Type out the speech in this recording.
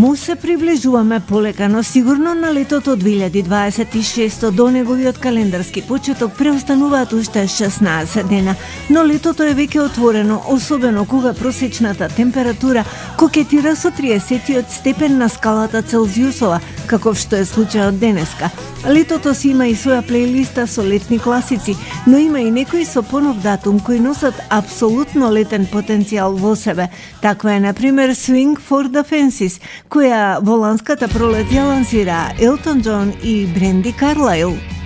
Му се приближуваме полека, но сигурно на летото 2026 до неговиот календарски почеток преостануваат уште 16 дена, но летото е веќе отворено, особено кога просечната температура кокетира со 30 степен на скалата Целзиусова, каков што е случајот денеска. Летото си има и своја плейлиста со летни класици, но има и некои со понов датум кои носат апсолутно летен потенцијал во себе. Таква е, например, Swing for the Fences, која во ланската пролет ја лансира Елтон Џон и Бренди Карлайл.